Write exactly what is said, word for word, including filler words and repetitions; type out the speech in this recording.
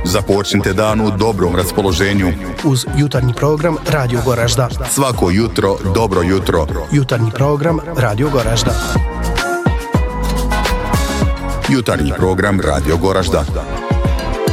Započnite dan u dobrom raspoloženju. Uz jutarnji program Radio Goražda. Svako jutro, dobro jutro. Jutarnji program Radio Goražda. Jutarnji program Radio Goražda.